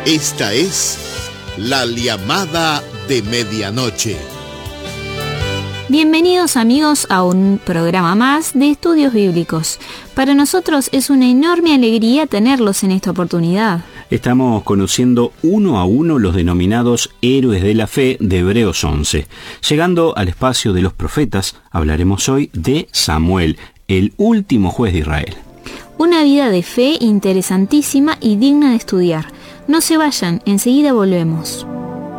Esta es La Llamada de Medianoche. Bienvenidos amigos a un programa más de Estudios Bíblicos. Para nosotros es una enorme alegría tenerlos en esta oportunidad. Estamos conociendo uno a uno los denominados héroes de la fe de Hebreos 11. Llegando al espacio de los profetas, hablaremos hoy de Samuel, el último juez de Israel. Una vida de fe interesantísima y digna de estudiar. No se vayan, enseguida volvemos.